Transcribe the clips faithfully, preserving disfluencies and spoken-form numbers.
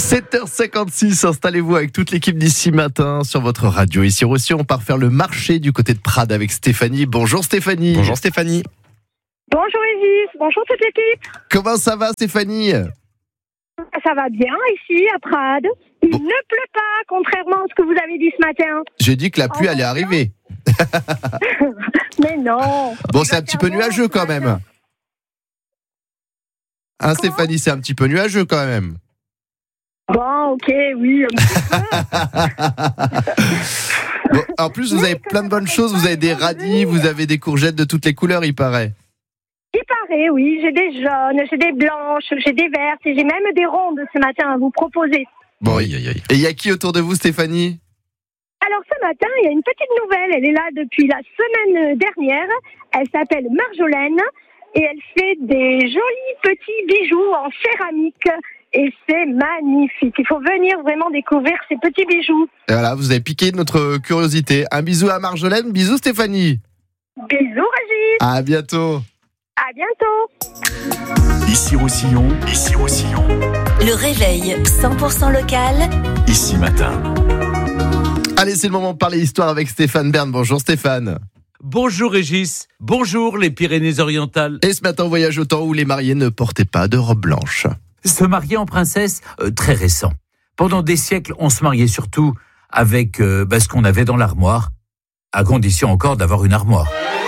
sept heures cinquante-six, installez-vous avec toute l'équipe d'ici matin sur votre radio. Ici aussi, on part faire le marché du côté de Prades avec Stéphanie. Bonjour Stéphanie. Bonjour Stéphanie. Bonjour Régis, bonjour toute l'équipe. Comment ça va Stéphanie? Ça va bien ici à Prades. Il bon. ne pleut pas, contrairement à ce que vous avez dit ce matin. J'ai dit que la pluie oh, allait arriver. Mais non. Bon, c'est un petit peu nuageux quand même. Hein Stéphanie, c'est un petit peu nuageux quand même. Bon, ok, oui, un petit peu. Bon, en plus, vous avez plein de bonnes choses. Vous avez des radis, vous avez des courgettes de toutes les couleurs, il paraît. Il paraît, oui. J'ai des jaunes, j'ai des blanches, j'ai des vertes et j'ai même des rondes ce matin à vous proposer. Bon, aïe, aïe, aïe. Et il y a qui autour de vous, Stéphanie? Alors ce matin, il y a une petite nouvelle. Elle est là depuis la semaine dernière. Elle s'appelle Marjolaine et elle fait des jolis petits bijoux en céramique. Et c'est magnifique. Il faut venir vraiment découvrir ces petits bijoux. Et voilà, vous avez piqué notre curiosité. Un bisou à Marjolaine, bisous Stéphanie. Bisous Régis. À bientôt. À bientôt. Ici Roussillon, ici Roussillon. Le réveil cent pour cent local. Ici matin. Allez, c'est le moment de parler histoire avec Stéphane Bern. Bonjour Stéphane. Bonjour Régis, bonjour les Pyrénées-Orientales. Et ce matin, on voyage au temps où les mariés ne portaient pas de robe blanche. Se marier en princesse, euh, très récent. Pendant des siècles, on se mariait surtout avec euh, bah, ce qu'on avait dans l'armoire, à condition encore d'avoir une armoire.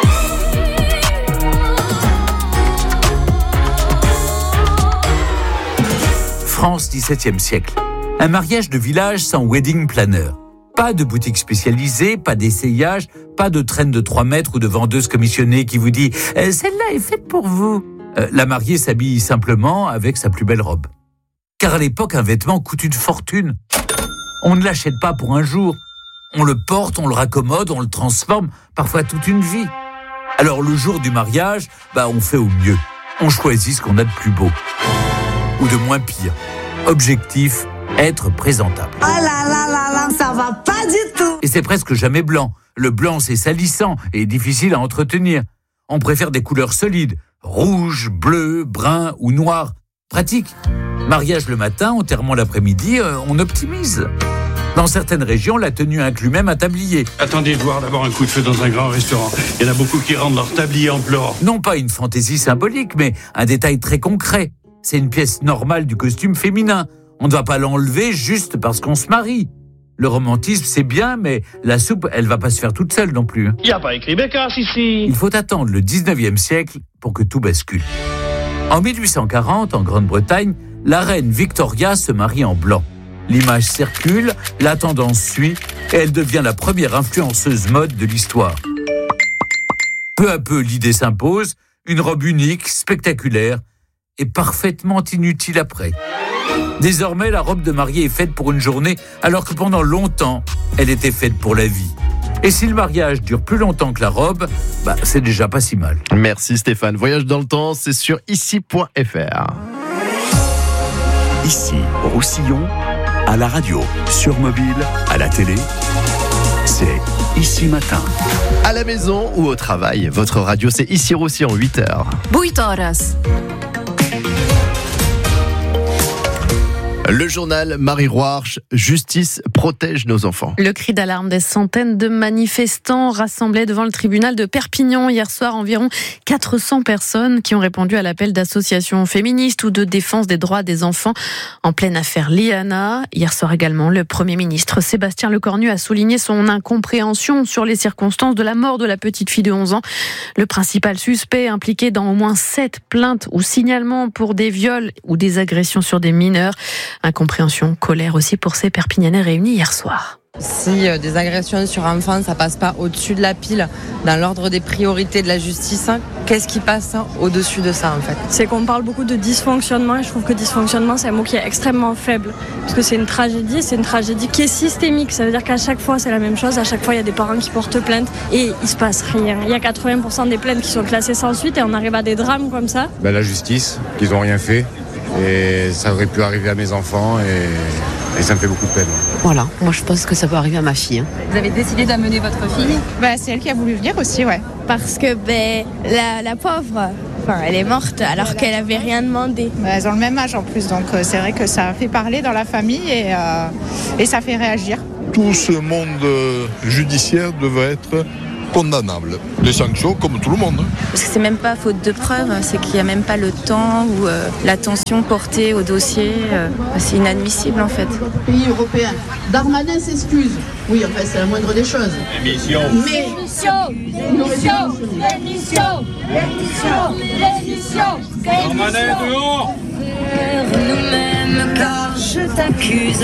France, dix-septième siècle. Un mariage de village sans wedding planner. Pas de boutique spécialisée, pas d'essayage, pas de traîne de trois mètres ou de vendeuse commissionnée qui vous dit eh, « celle-là est faite pour vous ». Euh, la mariée s'habille simplement avec sa plus belle robe. Car à l'époque, un vêtement coûte une fortune. On ne l'achète pas pour un jour. On le porte, on le raccommode, on le transforme, parfois toute une vie. Alors le jour du mariage, bah, on fait au mieux. On choisit ce qu'on a de plus beau. Ou de moins pire. Objectif, être présentable. Oh là là là là, ça va pas du tout. Et c'est presque jamais blanc. Le blanc, c'est salissant et difficile à entretenir. On préfère des couleurs solides. Rouge, bleu, brun ou noir. Pratique. Mariage le matin, enterrement l'après-midi, euh, on optimise. Dans certaines régions, la tenue inclut même un tablier. Attendez de voir d'abord un coup de feu dans un grand restaurant. Il y en a beaucoup qui rendent leur tablier en pleurant. Non pas une fantaisie symbolique, mais un détail très concret. C'est une pièce normale du costume féminin. On ne va pas l'enlever juste parce qu'on se marie. Le romantisme, c'est bien, mais la soupe, elle va pas se faire toute seule non plus. Il n'y a pas écrit Bécasse ici. Il faut attendre le dix-neuvième siècle pour que tout bascule. En mille huit cent quarante, en Grande-Bretagne, la reine Victoria se marie en blanc. L'image circule, la tendance suit, et elle devient la première influenceuse mode de l'histoire. Peu à peu, l'idée s'impose, une robe unique, spectaculaire, et parfaitement inutile après. Désormais, la robe de mariée est faite pour une journée, alors que pendant longtemps, elle était faite pour la vie. Et si le mariage dure plus longtemps que la robe, bah, c'est déjà pas si mal. Merci Stéphane. Voyage dans le temps, c'est sur ici point f r. Ici Roussillon, à la radio, sur mobile, à la télé. C'est Ici matin. À la maison ou au travail, votre radio, c'est ici Roussillon, huit heures. huit horas. Le journal Marie Roarch, justice protège nos enfants. Le cri d'alarme des centaines de manifestants rassemblés devant le tribunal de Perpignan hier soir, environ quatre cents personnes qui ont répondu à l'appel d'associations féministes ou de défense des droits des enfants en pleine affaire Liana. Hier soir également, le Premier ministre Sébastien Lecornu a souligné son incompréhension sur les circonstances de la mort de la petite fille de onze ans. Le principal suspect impliqué dans au moins sept plaintes ou signalements pour des viols ou des agressions sur des mineurs. Incompréhension, colère aussi pour ces Perpignanais réunis hier soir. Si euh, des agressions sur enfants, ça passe pas au-dessus de la pile dans l'ordre des priorités de la justice, qu'est-ce qui passe au-dessus de ça en fait? C'est qu'on parle beaucoup de dysfonctionnement et je trouve que dysfonctionnement c'est un mot qui est extrêmement faible parce que c'est une tragédie, c'est une tragédie qui est systémique, ça veut dire qu'à chaque fois c'est la même chose, à chaque fois il y a des parents qui portent plainte et il se passe rien. Il y a quatre-vingts pour cent des plaintes qui sont classées sans suite et on arrive à des drames comme ça. Ben, la justice, qu'ils n'ont rien fait. Et ça aurait pu arriver à mes enfants et, et ça me fait beaucoup de peine. Voilà, moi je pense que ça peut arriver à ma fille. Vous avez décidé d'amener votre fille? Bah, c'est elle qui a voulu venir aussi, ouais. Parce que ben, la, la pauvre, Enfin, elle est morte alors qu'elle avait rien demandé. Elles ont le même âge en plus, donc c'est vrai que ça fait parler dans la famille et, euh, et ça fait réagir. Tout ce monde judiciaire devrait être condamnable. Des sanctions comme tout le monde. Parce que c'est même pas faute de preuves, c'est qu'il n'y a même pas le temps ou euh, l'attention portée au dossier. Euh, c'est inadmissible en fait. Pays européen. Darmanin s'excuse. Oui, enfin c'est la moindre des choses. Émission. Mais L'émission. L'émission. L'émission. L'émission. L'émission. Darmanin dehors. Nous-mêmes car je t'accuse.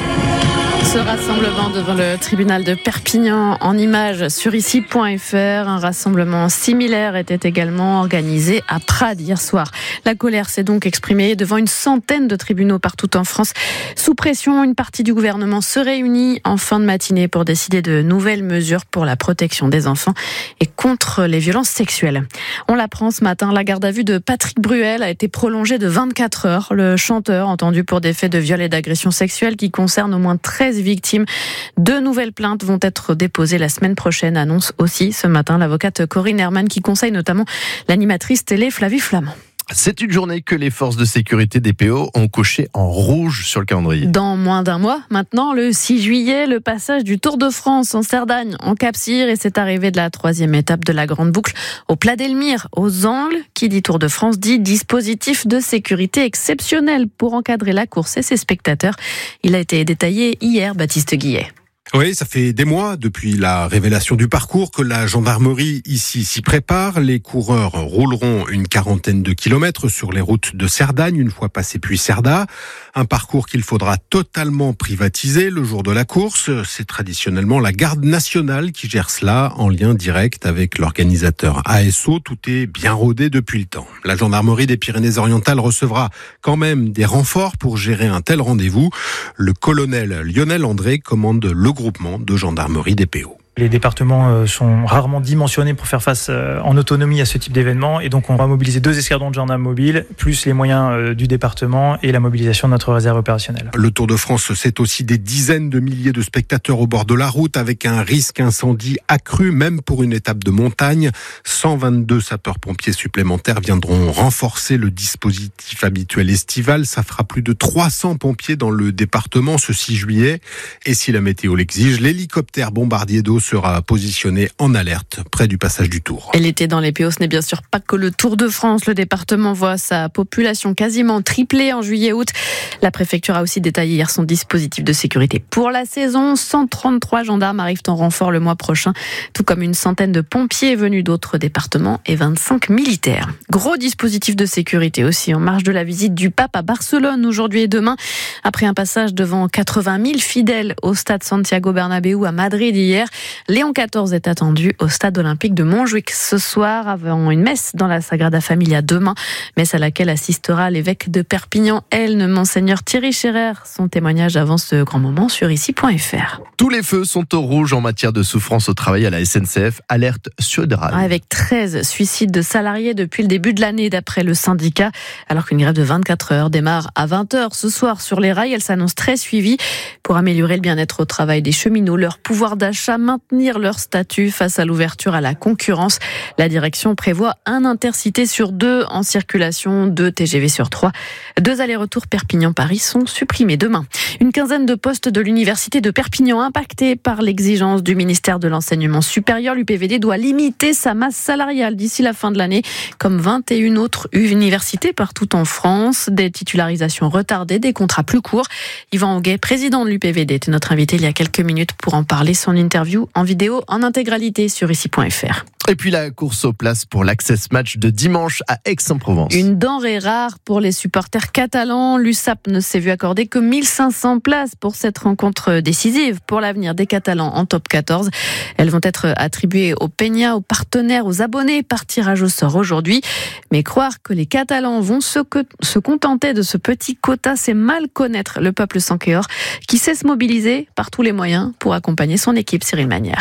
Ce rassemblement devant le tribunal de Perpignan en images sur ici point f r. Un rassemblement similaire était également organisé à Prades hier soir. La colère s'est donc exprimée devant une centaine de tribunaux partout en France. Sous pression, une partie du gouvernement se réunit en fin de matinée pour décider de nouvelles mesures pour la protection des enfants et contre les violences sexuelles. On l'apprend ce matin, la garde à vue de Patrick Bruel a été prolongée de vingt-quatre heures. Le chanteur, entendu pour des faits de viol et d'agression sexuelle qui concernent au moins treize victimes. Deux nouvelles plaintes vont être déposées la semaine prochaine, annonce aussi ce matin l'avocate Corinne Herman qui conseille notamment l'animatrice télé Flavie Flamand. C'est une journée que les forces de sécurité des P O ont coché en rouge sur le calendrier. Dans moins d'un mois, maintenant, le six juillet, le passage du Tour de France en Cerdagne, en Cap-Cyr, et c'est arrivé de la troisième étape de la Grande Boucle au Plat d'Elmire, aux Angles. Qui dit Tour de France dit dispositif de sécurité exceptionnel pour encadrer la course et ses spectateurs. Il a été détaillé hier, Baptiste Guillet. Oui, ça fait des mois depuis la révélation du parcours que la gendarmerie ici s'y prépare. Les coureurs rouleront une quarantaine de kilomètres sur les routes de Cerdagne une fois passé Puy-Cerda. Un parcours qu'il faudra totalement privatiser le jour de la course. C'est traditionnellement la garde nationale qui gère cela en lien direct avec l'organisateur A S O. Tout est bien rodé depuis le temps. La gendarmerie des Pyrénées-Orientales recevra quand même des renforts pour gérer un tel rendez-vous. Le colonel Lionel André commande le groupement de gendarmerie des P O. Les départements sont rarement dimensionnés pour faire face en autonomie à ce type d'événement et donc on va mobiliser deux escadrons de gendarmes mobiles plus les moyens du département et la mobilisation de notre réserve opérationnelle. Le Tour de France, c'est aussi des dizaines de milliers de spectateurs au bord de la route avec un risque incendie accru même pour une étape de montagne. cent vingt-deux sapeurs-pompiers supplémentaires viendront renforcer le dispositif habituel estival. Ça fera plus de trois cents pompiers dans le département ce six juillet. Et si la météo l'exige, l'hélicoptère bombardier d'eau sera positionné en alerte près du passage du Tour. Et l'été dans les P O, ce n'est bien sûr pas que le Tour de France. Le département voit sa population quasiment tripler en juillet-août. La préfecture a aussi détaillé hier son dispositif de sécurité pour la saison. cent trente-trois gendarmes arrivent en renfort le mois prochain, tout comme une centaine de pompiers venus d'autres départements et vingt-cinq militaires. Gros dispositif de sécurité aussi en marge de la visite du pape à Barcelone aujourd'hui et demain. Après un passage devant quatre-vingt mille fidèles au stade Santiago Bernabéu à Madrid hier, Léon quatorze est attendu au stade olympique de Montjuic ce soir avant une messe dans la Sagrada Familia demain, messe à laquelle assistera l'évêque de Perpignan, Elne, Monseigneur Thierry Scherer. Son témoignage avant ce grand moment sur ici point f r. Tous les feux sont au rouge en matière de souffrance au travail à la S N C F. Alerte Sudrail. Avec treize suicides de salariés depuis le début de l'année d'après le syndicat. Alors qu'une grève de vingt-quatre heures démarre à vingt heures ce soir sur les rails, elle s'annonce très suivie pour améliorer le bien-être au travail des cheminots, leur pouvoir d'achat, maintenir leur statut face à l'ouverture à la concurrence. La direction prévoit un intercité sur deux en circulation, deux T G V sur trois. Deux allers-retours Perpignan-Paris sont supprimés demain. Une quinzaine de postes de l'université de Perpignan impactés par l'exigence du ministère de l'Enseignement supérieur. L'U P V D doit limiter sa masse salariale d'ici la fin de l'année, comme vingt et une autres universités partout en France. Des titularisations retardées, des contrats plus courts. Yvan Hoguet, président de l'U P V D, était notre invité il y a quelques minutes pour en parler. Son interview en vidéo en intégralité sur ici point f r. Et puis la course aux places pour l'Access Match de dimanche à Aix-en-Provence. Une denrée rare pour les supporters catalans. L'U S A P ne s'est vu accorder que mille cinq cents places pour cette rencontre décisive pour l'avenir des Catalans en top quatorze. Elles vont être attribuées aux Peña, aux partenaires, aux abonnés par tirage au sort aujourd'hui. Mais croire que les Catalans vont se, se contenter de ce petit quota, c'est mal connaître le peuple sankéor qui sait se mobiliser par tous les moyens pour accompagner son équipe. Cyril Manière.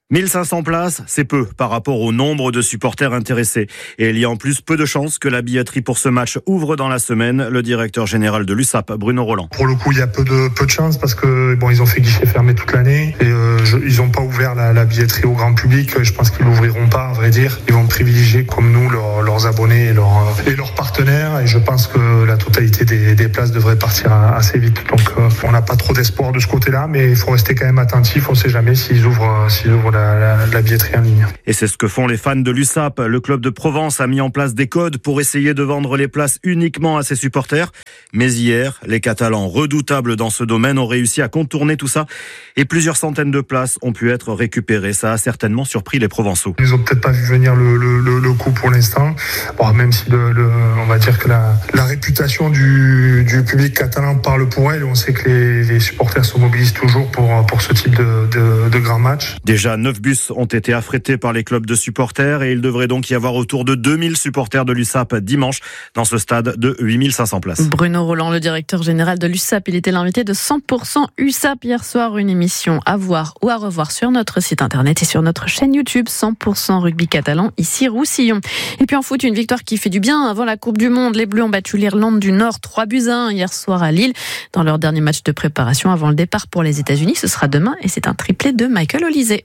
mille cinq cents places, c'est peu par rapport au nombre de supporters intéressés. Et il y a en plus peu de chances que la billetterie pour ce match ouvre dans la semaine. Le directeur général de l'U S A P, Bruno Roland. Pour le coup, il y a peu de peu de chances parce que bon, ils ont fait guichet fermé toute l'année et euh, je, ils n'ont pas ouvert la, la billetterie au grand public. Je pense qu'ils l'ouvriront pas, à vrai dire. Ils vont privilégier comme nous leur, leurs abonnés et leurs et leurs partenaires. Et je pense que la totalité des, des places devrait partir assez vite. Donc, euh, on n'a pas trop d'espoir de ce côté-là, mais il faut rester quand même attentif. On ne sait jamais s'ils ouvrent s'ils ouvrent la La, la, la billetterie en ligne. Et c'est ce que font les fans de l'U S A P. Le club de Provence a mis en place des codes pour essayer de vendre les places uniquement à ses supporters. Mais hier, les Catalans, redoutables dans ce domaine, ont réussi à contourner tout ça et plusieurs centaines de places ont pu être récupérées. Ça a certainement surpris les Provençaux. Ils n'ont peut-être pas vu venir le, le, le, le coup pour l'instant. Bon, même si le, le, on va dire que la, la réputation du, du public catalan parle pour elle. On sait que les, les supporters se mobilisent toujours pour, pour ce type de, de, de grands matchs. Déjà, neuf bus ont été affrétés par les clubs de supporters et il devrait donc y avoir autour de deux mille supporters de l'U S A P dimanche dans ce stade de huit mille cinq cents places. Bruno Roland, le directeur général de l'U S A P, il était l'invité de cent pour cent U S A P hier soir, une émission à voir ou à revoir sur notre site internet et sur notre chaîne YouTube cent pour cent Rugby Catalan, ici Roussillon. Et puis en foot, une victoire qui fait du bien avant la Coupe du Monde. Les Bleus ont battu l'Irlande du Nord trois buts à un hier soir à Lille dans leur dernier match de préparation avant le départ pour les États-Unis. Ce sera demain et c'est un triplé de Michael Olysée.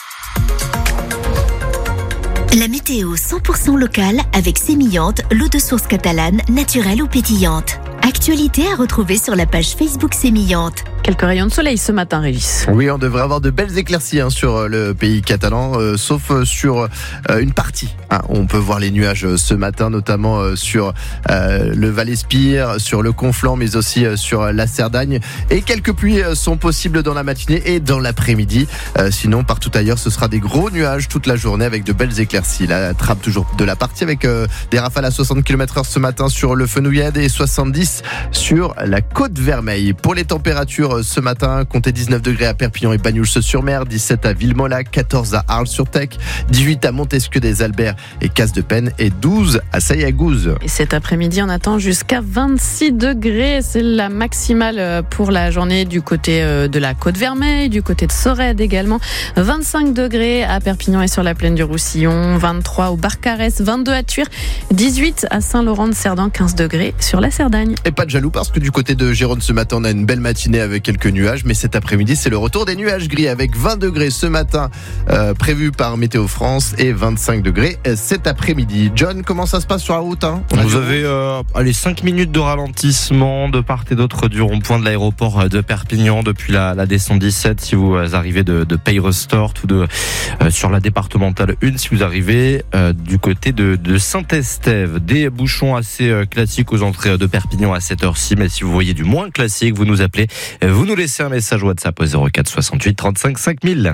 La météo cent pour cent locale avec Sémillante, l'eau de source catalane, naturelle ou pétillante. Actualité à retrouver sur la page Facebook Sémillante. Quelques rayons de soleil ce matin, Régis. Oui, on devrait avoir de belles éclaircies hein, sur le pays catalan, euh, sauf sur euh, une partie. Hein. On peut voir les nuages ce matin, notamment euh, sur euh, le Val-Espire, sur le Conflent, mais aussi euh, sur la Cerdagne. Et quelques pluies euh, sont possibles dans la matinée et dans l'après-midi. Euh, sinon, partout ailleurs, ce sera des gros nuages toute la journée avec de belles éclaircies. La trappe toujours de la partie avec euh, des rafales à soixante kilomètres heure ce matin sur le Fenouillade et soixante-dix sur la Côte-Vermeille. Pour les températures, ce matin, comptez dix-neuf degrés à Perpignan et Banyuls-sur-Mer, dix-sept à Villemolac, quatorze à Arles-sur-Tech, dix-huit à Montesquieu-des-Alberts et Casse-de-Penne et douze à Sailly-à-Gouze. Et cet après-midi, on attend jusqu'à vingt-six degrés. C'est la maximale pour la journée du côté de la Côte-Vermeille, du côté de Sorède également. vingt-cinq degrés à Perpignan et sur la plaine du Roussillon, vingt-trois au Barcarès, vingt-deux à Thuir, dix-huit à Saint-Laurent-de-Cerdan, quinze degrés sur la Cerdagne. Et pas de jaloux parce que du côté de Gérone ce matin, on a une belle matinée avec quelques nuages, mais cet après-midi, c'est le retour des nuages gris avec vingt degrés ce matin euh, prévu par Météo France et vingt-cinq degrés cet après-midi. John, comment ça se passe sur la route hein Vous avez euh, allez, cinq minutes de ralentissement de part et d'autre du rond-point de l'aéroport de Perpignan depuis la, la descente dix-sept si vous arrivez de, de Peyre-Stort ou de, euh, sur la départementale un si vous arrivez euh, du côté de, de Saint-Estève. Des bouchons assez euh, classiques aux entrées de Perpignan à cette heure-ci, mais si vous voyez du moins classique, vous nous appelez, vous nous laissez un message WhatsApp au zéro quatre soixante-huit trente-cinq cinq mille.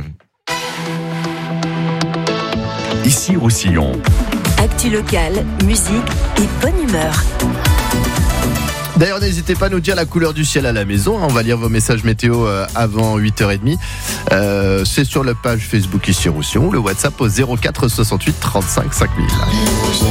Ici Roussillon. Actu locale, musique et bonne humeur. D'ailleurs, n'hésitez pas à nous dire la couleur du ciel à la maison. On va lire vos messages météo avant huit heures trente. Euh, c'est sur la page Facebook ici Roussillon, le WhatsApp au zéro quatre soixante-huit trente-cinq cinq mille.